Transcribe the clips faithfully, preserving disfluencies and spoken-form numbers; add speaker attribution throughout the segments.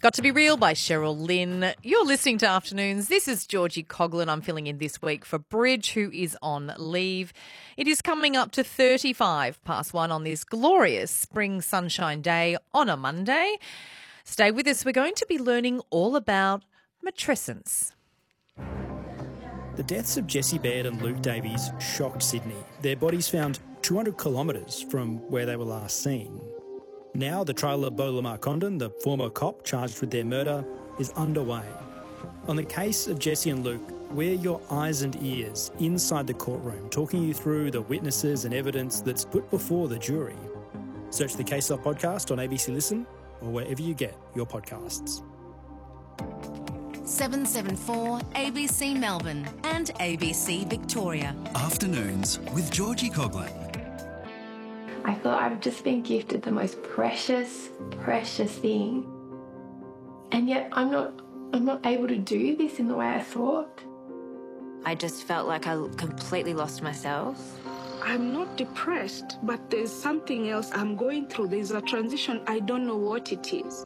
Speaker 1: Got to Be Real by Cheryl Lynn. You're listening to Afternoons. This is Georgie Coughlin. I'm filling in this week for Bridge, who is on leave. It is coming up to thirty-five past one on this glorious spring sunshine day on a Monday. Stay with us. We're going to be learning all about matrescence.
Speaker 2: The deaths of Jessie Baird and Luke Davies shocked Sydney. Their bodies found two hundred kilometres from where they were last seen. Now the trial of Bo Lamar Condon, the former cop charged with their murder, is underway. On the case of Jessie and Luke, we're your eyes and ears inside the courtroom, talking you through the witnesses and evidence that's put before the jury. Search the Case Off podcast on A B C Listen or wherever you get your podcasts.
Speaker 3: seven seven four A B C Melbourne and A B C Victoria.
Speaker 4: Afternoons with Georgie Coughlin.
Speaker 5: I thought I've just been gifted the most precious, precious thing. And yet I'm not I'm not able to do this in the way I thought.
Speaker 6: I just felt like I completely lost myself.
Speaker 7: I'm not depressed, but there's something else I'm going through. There's a transition. I don't know what it is.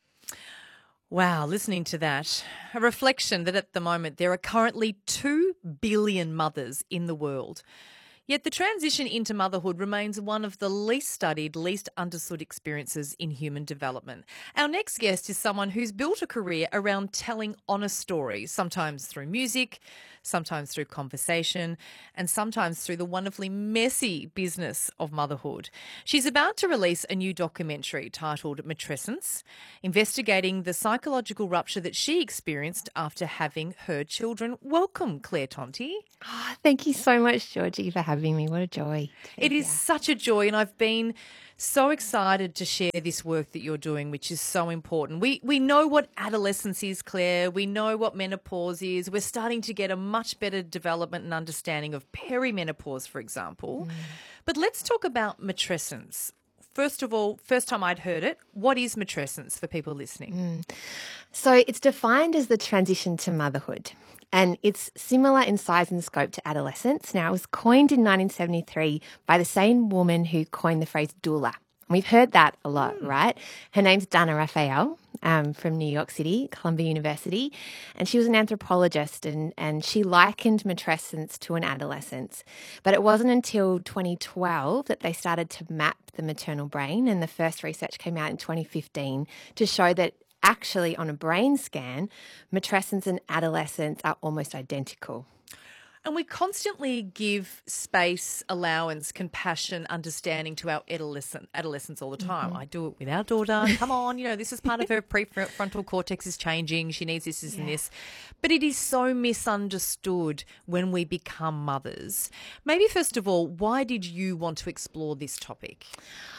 Speaker 1: Wow, listening to that, a reflection that at the moment there are currently two billion mothers in the world. Yet the transition into motherhood remains one of the least studied, least understood experiences in human development. Our next guest is someone who's built a career around telling honest stories, sometimes through music, sometimes through conversation, and sometimes through the wonderfully messy business of motherhood. She's about to release a new documentary titled Matrescence, investigating the psychological rupture that she experienced after having her children. Welcome, Claire Tonti.
Speaker 5: Oh, thank you so much, Georgie, for having me. What a joy.
Speaker 1: It is such a joy, and I've been so excited to share this work that you're doing, which is so important. We we know what adolescence is, Claire. We know what menopause is. We're starting to get a much better development and understanding of perimenopause, for example. Mm. But let's talk about matrescence. First of all, first time I'd heard it, what is matrescence for people listening?
Speaker 5: Mm. So it's defined as the transition to motherhood, and it's similar in size and scope to adolescence. Now, it was coined in nineteen seventy-three by the same woman who coined the phrase doula. We've heard that a lot, mm. right? Her name's Dana Raphael um, from New York City, Columbia University, and she was an anthropologist, and, and she likened matrescence to an adolescence. But it wasn't until twenty twelve that they started to map the maternal brain, and the first research came out in twenty fifteen to show that actually on a brain scan, matrescence and adolescence are almost identical.
Speaker 1: And we constantly give space, allowance, compassion, understanding to our adolescent, adolescents all the time. Mm-hmm. I do it with our daughter. Come on, you know, this is part of her prefrontal cortex is changing. She needs this, this yeah. and this. But it is so misunderstood when we become mothers. Maybe first of all, why did you want to explore this topic?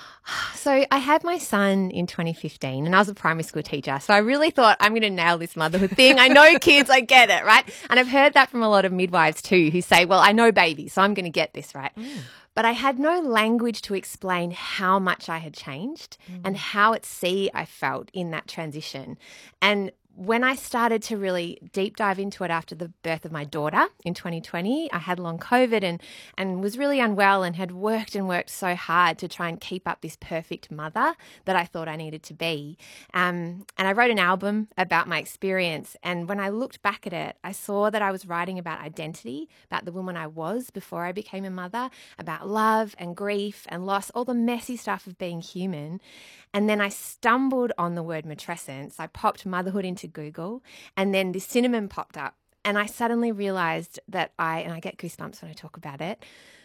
Speaker 5: So I had my son in twenty fifteen and I was a primary school teacher. So I really thought I'm going to nail this motherhood thing. I know kids, I get it, right? And I've heard that from a lot of midwives too who say, well, I know babies, so I'm going to get this, right? Mm. But I had no language to explain how much I had changed mm. and how at sea I felt in that transition. And when I started to really deep dive into it after the birth of my daughter in twenty twenty, I had long COVID and, and was really unwell and had worked and worked so hard to try and keep up this perfect mother that I thought I needed to be. Um, and I wrote an album about my experience. And when I looked back at it, I saw that I was writing about identity, about the woman I was before I became a mother, about love and grief and loss, all the messy stuff of being human. And then I stumbled on the word matrescence. I popped motherhood into Google and then this cinnamon popped up and I suddenly realised that I, and I get goosebumps when I talk about it,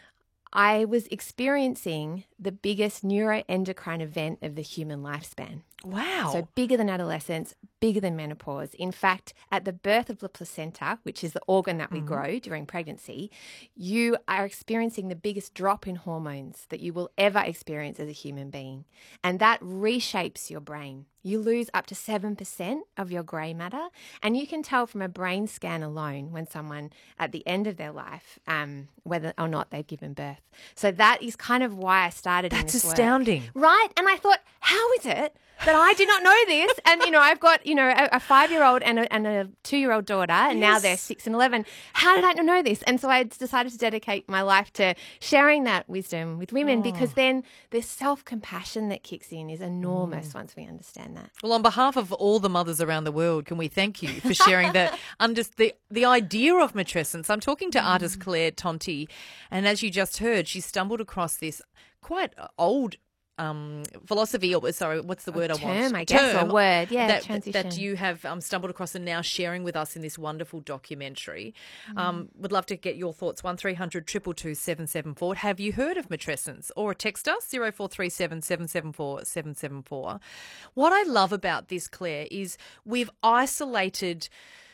Speaker 5: I was experiencing the biggest neuroendocrine event of the human lifespan.
Speaker 1: Wow.
Speaker 5: So bigger than adolescence, bigger than menopause. In fact, at the birth of the placenta, which is the organ that we mm-hmm. grow during pregnancy, you are experiencing the biggest drop in hormones that you will ever experience as a human being. And that reshapes your brain. You lose up to seven percent of your grey matter. And you can tell from a brain scan alone when someone at the end of their life, um, whether or not they've given birth. So that is kind of why I started
Speaker 1: That's
Speaker 5: in this
Speaker 1: astounding.
Speaker 5: work. Right? And I thought, how is it that I did not know this? And, you know, I've got, you know, a, a five-year-old and a, and a two-year-old daughter, and yes. now they're six and eleven. How did I not know this? And so I decided to dedicate my life to sharing that wisdom with women oh. because then the self-compassion that kicks in is enormous mm. once we understand understand that.
Speaker 1: Well, on behalf of all the mothers around the world, can we thank you for sharing the under, the, the idea of matrescence? I'm talking to artist Claire Tonti, and as you just heard, she stumbled across this quite old um, philosophy, or sorry, what's the word
Speaker 5: A
Speaker 1: I want?
Speaker 5: term, I guess, or word, yeah,
Speaker 1: that,
Speaker 5: transition.
Speaker 1: that you have um, stumbled across and now sharing with us in this wonderful documentary. Um, would love to get your thoughts. One three hundred two two two seven seven four. Have you heard of matrescence? Or text us zero four three seven seven seven four seven seven four. What I love about this, Claire, is we've isolated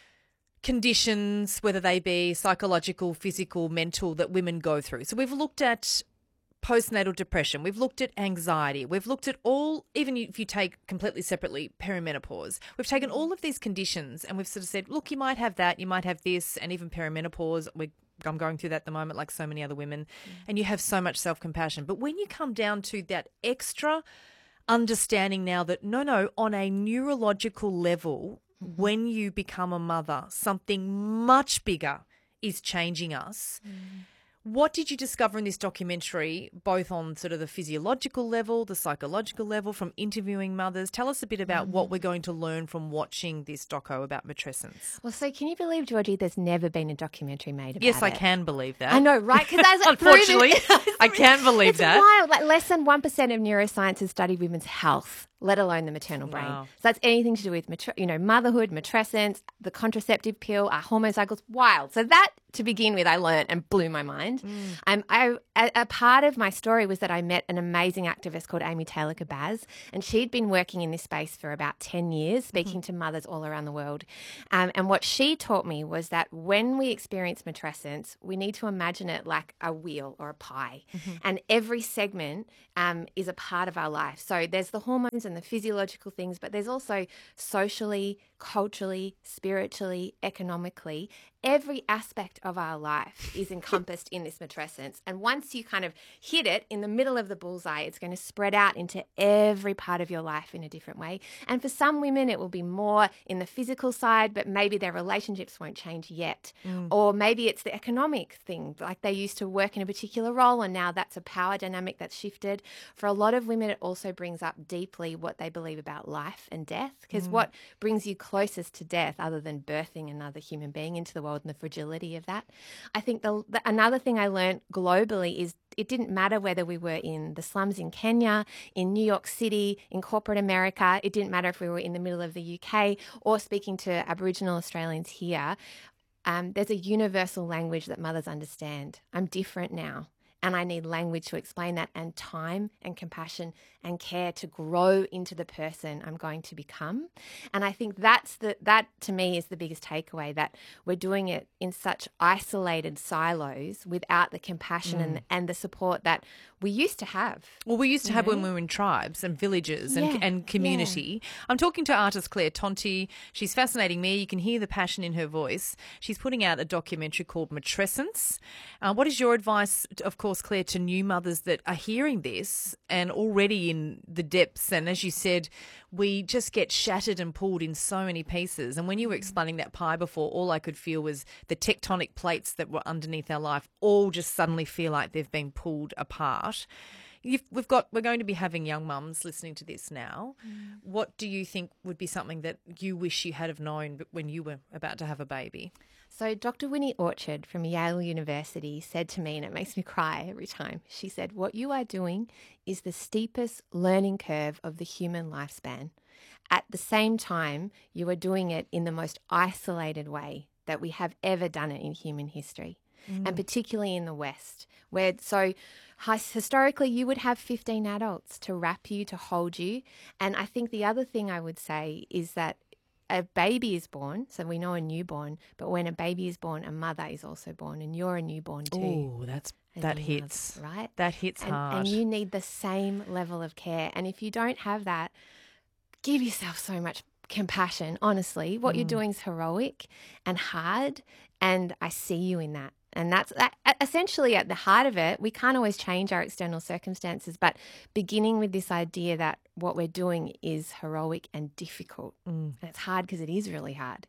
Speaker 1: conditions, whether they be psychological, physical, mental, that women go through. So we've looked at postnatal depression, we've looked at anxiety, we've looked at all, even if you take completely separately perimenopause, we've taken all of these conditions and we've sort of said, look, you might have that, you might have this, and even perimenopause, we, I'm going through that at the moment like so many other women, mm. and you have so much self-compassion. But when you come down to that extra understanding now that, no, no, on a neurological level, mm-hmm. when you become a mother, something much bigger is changing us. Mm. What did you discover in this documentary, both on sort of the physiological level, the psychological level, from interviewing mothers? Tell us a bit about mm. what we're going to learn from watching this doco about matrescence.
Speaker 5: Well, so can you believe, Georgie, there's never been a documentary made about
Speaker 1: yes,
Speaker 5: it?
Speaker 1: Yes, I can believe that.
Speaker 5: I know, right? Because
Speaker 1: unfortunately, I can believe
Speaker 5: it's
Speaker 1: that.
Speaker 5: It's wild. Like less than one percent of neuroscience has studied women's health, let alone the maternal brain.
Speaker 1: Wow.
Speaker 5: So that's anything to do with, you know, motherhood, matrescence, the contraceptive pill, our hormone cycles. Wild. So that, to begin with, I learned and blew my mind. Mm. Um, I, a, a part of my story was that I met an amazing activist called Amy Taylor-Kabbaz, and she'd been working in this space for about ten years, speaking mm-hmm. to mothers all around the world. Um, and what she taught me was that when we experience matrescence, we need to imagine it like a wheel or a pie. Mm-hmm. And every segment um, is a part of our life. So there's the hormones and the physiological things, but there's also socially, culturally, spiritually, economically. Every aspect of our life is encompassed in this matrescence. And once you kind of hit it in the middle of the bullseye, it's going to spread out into every part of your life in a different way. And for some women, it will be more in the physical side, but maybe their relationships won't change yet. Mm. Or maybe it's the economic thing, like they used to work in a particular role and now that's a power dynamic that's shifted. For a lot of women, it also brings up deeply what they believe about life and death, because mm. what brings you closest to death other than birthing another human being into the world and the fragility of that. I think the, the another thing I learned globally is it didn't matter whether we were in the slums in Kenya, in New York City, in corporate America. It didn't matter if we were in the middle of the U K or speaking to Aboriginal Australians here. Um, there's a universal language that mothers understand. I'm different now. And I need language to explain that, and time and compassion and care to grow into the person I'm going to become. And I think that's the that to me is the biggest takeaway, that we're doing it in such isolated silos without the compassion mm. and, and the support that we used to have.
Speaker 1: Well, we used to have
Speaker 5: know?
Speaker 1: when we were in tribes and villages and,
Speaker 5: yeah,
Speaker 1: and community. Yeah. I'm talking to artist Claire Tonti. She's fascinating me. You can hear the passion in her voice. She's putting out a documentary called Matrescence. Uh, what is your advice, of course, Claire, to new mothers that are hearing this and already in the depths? And as you said, we just get shattered and pulled in so many pieces. And when you were explaining that pie before, all I could feel was the tectonic plates that were underneath our life all just suddenly feel like they've been pulled apart. You've, we've got, we're going to be having young mums listening to this now. Mm. What do you think would be something that you wish you had have known when you were about to have a baby?
Speaker 5: So Doctor Winnie Orchard from Yale University said to me, and it makes me cry every time, she said, what you are doing is the steepest learning curve of the human lifespan. At the same time, you are doing it in the most isolated way that we have ever done it in human history, mm. and particularly in the West, where so historically you would have fifteen adults to wrap you, to hold you. And I think the other thing I would say is that a baby is born, so we know a newborn, but when a baby is born, a mother is also born, and you're a newborn too.
Speaker 1: Oh, that's that hits,
Speaker 5: mother, right?
Speaker 1: That hits
Speaker 5: and,
Speaker 1: hard.
Speaker 5: And you need the same level of care. And if you don't have that, give yourself so much compassion. Honestly, what mm. you're doing is heroic and hard, and I see you in that. And that's that, essentially at the heart of it. We can't always change our external circumstances, but beginning with this idea that what we're doing is heroic and difficult. Mm. And it's hard because it is really hard.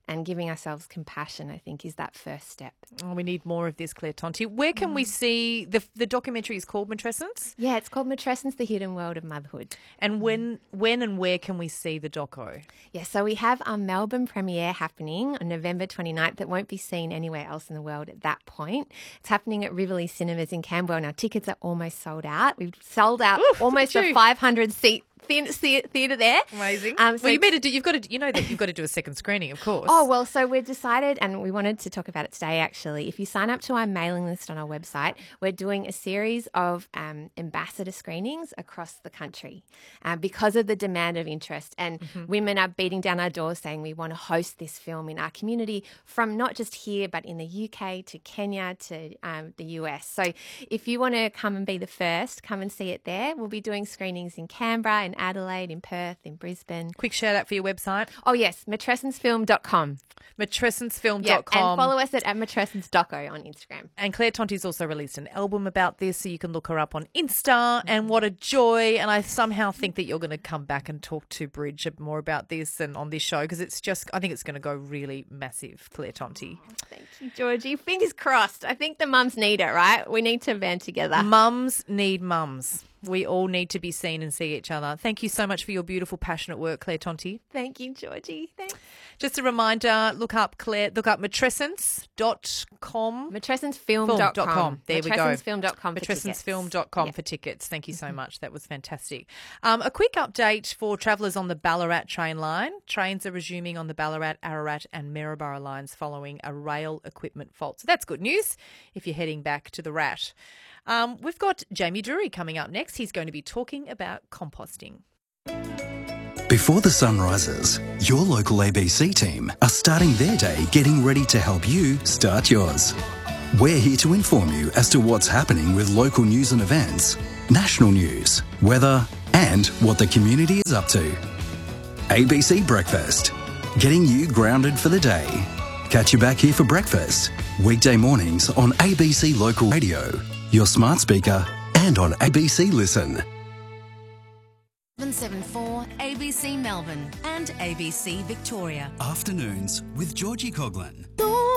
Speaker 5: and giving ourselves compassion, I think, is that first step.
Speaker 1: Oh, we need more of this, Claire Tonti. Where can we see the the documentary is called Matrescence?
Speaker 5: Yeah, it's called Matrescence, The Hidden World of Motherhood.
Speaker 1: And when when and where can we see the doco?
Speaker 5: Yeah, so we have our Melbourne premiere happening on November twenty-ninth that won't be seen anywhere else in the world at that point. It's happening at Rivoli Cinemas in Camberwell. Now, tickets are almost sold out. We've sold out
Speaker 1: Oof,
Speaker 5: almost
Speaker 1: look at
Speaker 5: a
Speaker 1: you.
Speaker 5: five hundred seat theatre there.
Speaker 1: Amazing.
Speaker 5: Um, so
Speaker 1: well, you better do. You've got to. You know that you've got to do a second screening, of course.
Speaker 5: Oh, well, so we've decided, and we wanted to talk about it today, actually. If you sign up to our mailing list on our website, we're doing a series of um, ambassador screenings across the country uh, because of the demand of interest. And
Speaker 1: Mm-hmm.
Speaker 5: women are beating down our doors saying we want to host this film in our community from not just here, but in the U K to Kenya to um, the U S. So if you want to come and be the first, come and see it there. We'll be doing screenings in Canberra, in Adelaide, in Perth, in Brisbane.
Speaker 1: Quick shout out for your website,
Speaker 5: Oh, yes, matrescence film dot com.
Speaker 1: matrescence film
Speaker 5: Yeah,
Speaker 1: dot com.
Speaker 5: and follow us at, at Matrescence Doco on Instagram.
Speaker 1: And Claire Tonti's also released an album about this, so you can look her up on Insta. And what a joy. And I somehow think that you're going to come back and talk to Bridge more about this and on this show, because it's just, I think it's going to go really massive, Claire Tonti.
Speaker 5: Thank you, Georgie. Fingers crossed. I think the mums need it, right? We need to band together.
Speaker 1: Mums need mums. We all need to be seen and see each other. Thank you so much for your beautiful, passionate work, Claire Tonti.
Speaker 5: Thank you, Georgie. Thanks.
Speaker 1: Just a reminder, look up Claire, look up matrescence dot com.
Speaker 5: matrescence film dot com.
Speaker 1: com. There we go.
Speaker 5: matrescence film dot com for tickets.
Speaker 1: matrescence film dot com
Speaker 5: Yeah.
Speaker 1: for tickets. Thank you so much. That was fantastic. Um, a quick update for travellers on the Ballarat train line. Trains are resuming on the Ballarat, Ararat and Maryborough lines following a rail equipment fault. So that's good news if you're heading back to the Rat. Um, we've got Jamie Drury coming up next. He's going to be talking about composting.
Speaker 4: Before the sun rises, your local A B C team are starting their day getting ready to help you start yours. We're here to inform you as to what's happening with local news and events, national news, weather, and what the community is up to. A B C Breakfast, getting you grounded for the day. Catch you back here for breakfast, weekday mornings on A B C Local Radio, your smart speaker, and on A B C Listen.
Speaker 3: seven seven four A B C Melbourne and A B C Victoria.
Speaker 4: Afternoons with Georgie Coughlin.